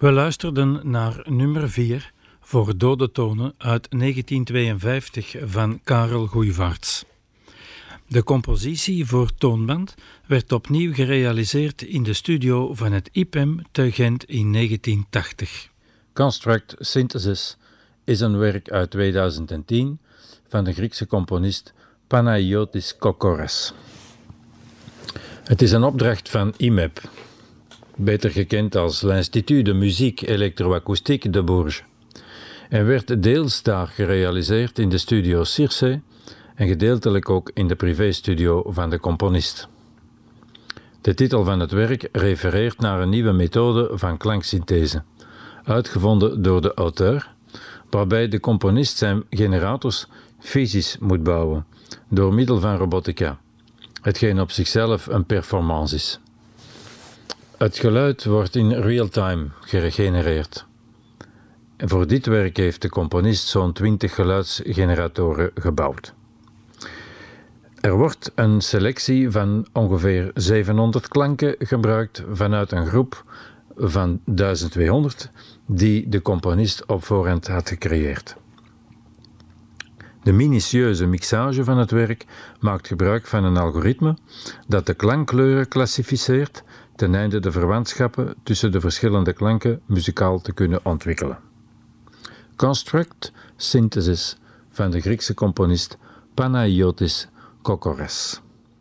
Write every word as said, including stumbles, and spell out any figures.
We luisterden naar nummer vier voor Dode Tonen uit negentien tweeënvijftig van Karel Goeyvaerts. De compositie voor toonband werd opnieuw gerealiseerd in de studio van het I P E M te Gent in negentien tachtig. Construct Synthesis is een werk uit tweeduizend tien van de Griekse componist Panagiotis Kokoras. Het is een opdracht van I M E P, beter gekend als l'Institut de Musique Électroacoustique de Bourges, en werd deels daar gerealiseerd in de studio Circe en gedeeltelijk ook in de privéstudio van de componist. De titel van het werk refereert naar een nieuwe methode van klanksynthese, uitgevonden door de auteur, waarbij de componist zijn generators fysisch moet bouwen, door middel van robotica, hetgeen op zichzelf een performance is. Het geluid wordt in real-time gegenereerd. En voor dit werk heeft de componist zo'n twintig geluidsgeneratoren gebouwd. Er wordt een selectie van ongeveer zevenhonderd klanken gebruikt vanuit een groep van duizend tweehonderd die de componist op voorhand had gecreëerd. De minutieuze mixage van het werk maakt gebruik van een algoritme dat de klankkleuren klassificeert ten einde de verwantschappen tussen de verschillende klanken muzikaal te kunnen ontwikkelen. Construct Synthesis van de Griekse componist Panagiotis Kokoras.